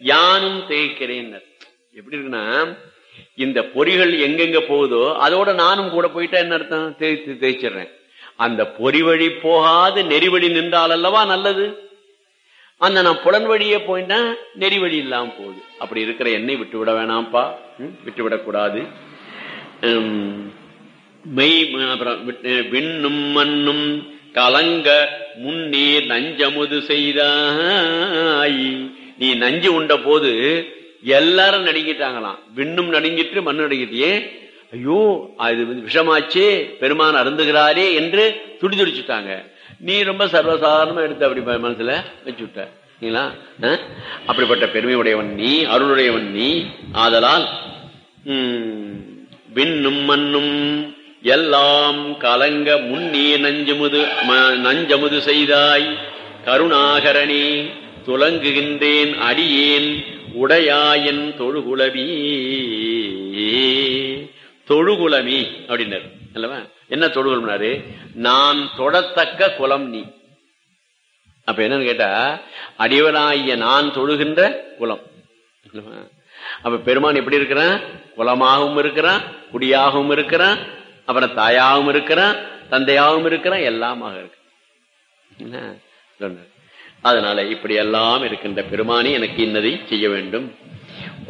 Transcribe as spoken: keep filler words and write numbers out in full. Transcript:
யானும் தேய்க்கிறேன். எப்படி இருக்குன்னா, இந்த பொறிகள் எங்கெங்க போகுதோ அதோட நானும் கூட போயிட்டா என்ன அர்த்தம்? தேய்த்து தேய்ச்சிடுறேன். அந்த பொறி வழி போகாது நெறிவழி நின்றால் அல்லவா நல்லது. அந்த நான் புலன் வழியே போயிட்டா நெறி வழி இல்லாம போகுது. அப்படி இருக்கிற என்னை விட்டு விட வேணாம்ப்பா, விட்டுவிடக்கூடாது. மெய் விண்ணும் மண்ணும் கலங்க முன்னே நஞ்சமுது செய்தாய். நீ நஞ்சு உண்ட போது எல்லாரும் நடுங்கிட்டாங்களாம். விண்ணும் நடுங்கிட்டு மண்ணு நடுங்கிட்டே, ஐயோ அது விஷமாச்சே, பெருமான் அருந்துகிறாரே என்று துடி துடிச்சுட்டாங்க. நீ ரொம்ப சர்வசாதாரணமா எடுத்து அப்படி மனசுல வச்சு விட்டீங்களா? அப்படிப்பட்ட பெருமை உடையவன் நீ, அருளுடையவன் நீ. ஆதலால் உம் விண்ணும் மண்ணும் எல்லாம் கலங்க முன்னே நஞ்சமுது நஞ்சமுது செய்தாய். கருணாகரணி துலங்குகின்றேன் அடியேன் உடையாயன் தொழுகுலவி. தொழுகுலமி அப்படின்னாரு அல்லவா? என்ன தொழுகுலம்னாரு? நான் தொடத்தக்க குலம் நீ. அப்ப என்னன்னு கேட்டா, அடியவனாகிய நான் தொழுகின்ற குலம். அப்ப பெருமான் எப்படி இருக்கிறான்? குலமாகவும் இருக்கிறான், குடியாகவும் இருக்கிறான், அப்புறம் தாயாகவும் இருக்கிறான், தந்தையாகவும் இருக்கிறான், எல்லாமாக இருக்கு. அதனால இப்படி எல்லாம் இருக்கின்ற பெருமானி எனக்கு இன்னதை செய்ய வேண்டும்.